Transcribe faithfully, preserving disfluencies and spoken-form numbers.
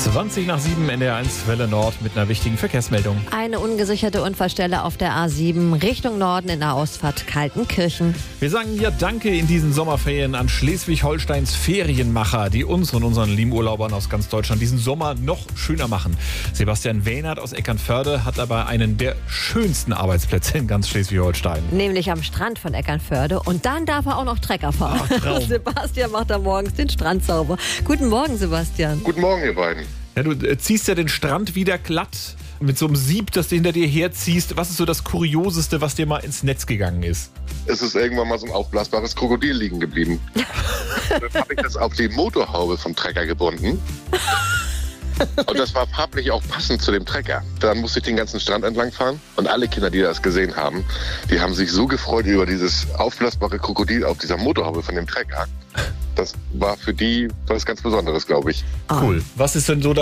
zwanzig nach sieben in der eins Welle Nord mit einer wichtigen Verkehrsmeldung. Eine ungesicherte Unfallstelle auf der A sieben Richtung Norden in der Ausfahrt Kaltenkirchen. Wir sagen ja Danke in diesen Sommerferien an Schleswig-Holsteins Ferienmacher, die uns und unseren lieben Urlaubern aus ganz Deutschland diesen Sommer noch schöner machen. Sebastian Wähnert aus Eckernförde hat dabei einen der schönsten Arbeitsplätze in ganz Schleswig-Holstein. Nämlich am Strand von Eckernförde. Und dann darf er auch noch Trecker fahren. Ach, Sebastian macht da morgens den Strand sauber. Guten Morgen, Sebastian. Guten Morgen, ihr beiden. Ja, du äh, ziehst ja den Strand wieder glatt mit so einem Sieb, das du hinter dir herziehst. Was ist so das Kurioseste, was dir mal ins Netz gegangen ist? Es ist irgendwann mal so ein aufblasbares Krokodil liegen geblieben. Dann habe ich das auf die Motorhaube vom Trecker gebunden. Und das war farblich auch passend zu dem Trecker. Dann musste ich den ganzen Strand entlang fahren. Und alle Kinder, die das gesehen haben, die haben sich so gefreut über dieses aufblasbare Krokodil auf dieser Motorhaube von dem Trecker. Das war für die was ganz Besonderes, glaube ich. Cool. Was ist denn so